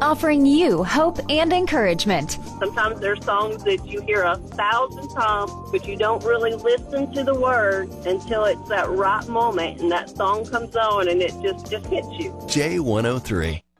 offering you hope and encouragement. Sometimes there's songs that you hear 1,000 times, but you don't really listen to the words until it's that right moment and that song comes on and it just hits you. J103.